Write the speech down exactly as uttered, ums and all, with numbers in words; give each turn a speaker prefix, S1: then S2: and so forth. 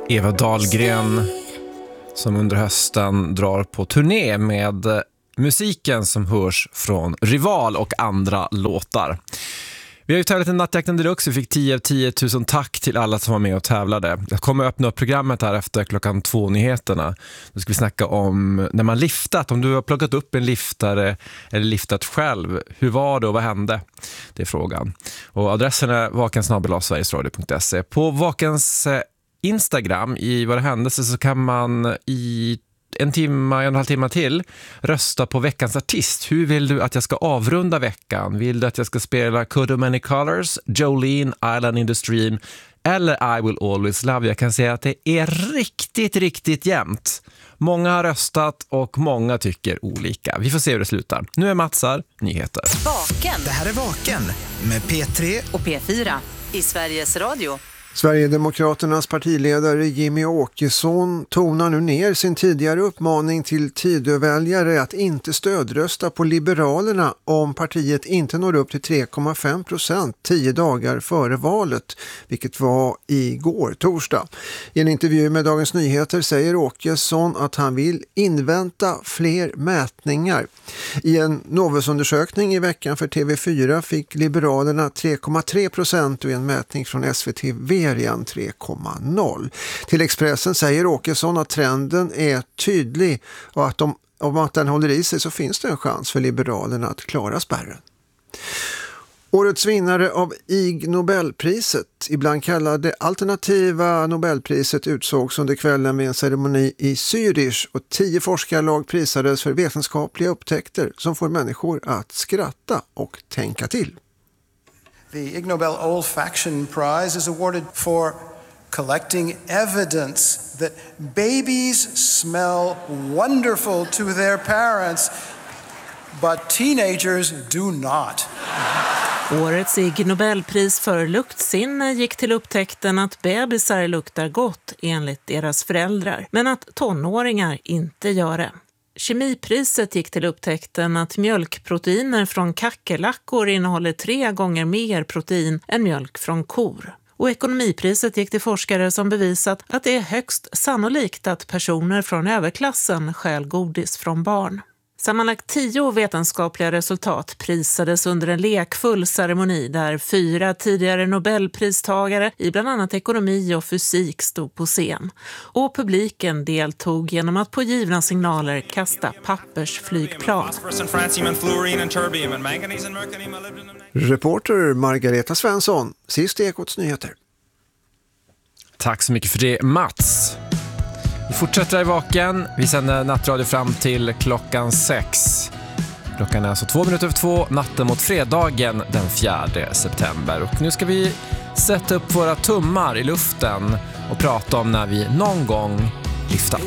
S1: Eva Dahlgren som under hösten drar på turné med musiken som hörs från Rival och andra låtar. Vi har ju tävlat en Nattjakten Deluxe. Vi fick tio av tio tusen tack till alla som var med och tävlade. Jag kommer att öppna upp programmet här efter klockan två nyheterna. Då ska vi snacka om när man liftat. Om du har plockat upp en liftare eller liftat själv. Hur var det och vad hände? Det är frågan. Och adressen är vaken snabel-a sverigesradio punkt se. På Vakens Instagram i Vad det händelse så kan man i en timme, en och en halv timme till rösta på veckans artist. Hur vill du att jag ska avrunda veckan? Vill du att jag ska spela Code of Many Colors, Jolene, Island in the Stream eller I Will Always Love You? Jag kan säga att det är riktigt, riktigt jämnt. Många har röstat och många tycker olika. Vi får se hur det slutar. Nu är Matsar nyheter.
S2: Vaken.
S3: Det här är Vaken med P tre
S2: och P fyra i Sveriges Radio.
S4: Sverigedemokraternas partiledare Jimmy Åkesson tonar nu ner sin tidigare uppmaning till Tidöväljare att inte stödrösta på Liberalerna om partiet inte når upp till tre komma fem procent tio dagar före valet, vilket var igår torsdag. I en intervju med Dagens Nyheter säger Åkesson att han vill invänta fler mätningar. I en Novusundersökning i veckan för T V fyra fick Liberalerna tre komma tre procent och i en mätning från S V T V tre komma noll. Till Expressen säger Åkesson att trenden är tydlig och att de, om att den håller i sig så finns det en chans för Liberalerna att klara spärren. Årets vinnare av Ig Nobelpriset, ibland kallade alternativa Nobelpriset, utsågs under kvällen med en ceremoni i Zürich och tio forskarlag prisades för vetenskapliga upptäckter som får människor att skratta och tänka till.
S5: The Ig Nobel Olfaction Prize is awarded for collecting evidence that babies smell wonderful to their parents, but teenagers do not.
S6: Årets Ig Nobelpris för luktsinne gick till upptäckten att bebisar luktar gott enligt deras föräldrar, men att tonåringar inte gör det. Kemipriset gick till upptäckten att mjölkproteiner från kackerlackor innehåller tre gånger mer protein än mjölk från kor. Och ekonomipriset gick till forskare som bevisat att det är högst sannolikt att personer från överklassen stjäl godis från barn. Sammanlagt tio vetenskapliga resultat prisades under en lekfull ceremoni där fyra tidigare Nobelpristagare i bland annat ekonomi och fysik stod på scen. Och publiken deltog genom att på givna signaler kasta pappersflygplan.
S4: Reporter Margareta Svensson, sist Ekots nyheter.
S1: Tack så mycket för det, Mats. Vi fortsätter i Vaken. Vi sänder nattradio fram till klockan sex. Klockan är alltså två minuter över två, natten mot fredagen den fjärde september. Och nu ska vi sätta upp våra tummar i luften och prata om när vi någon gång lyftat.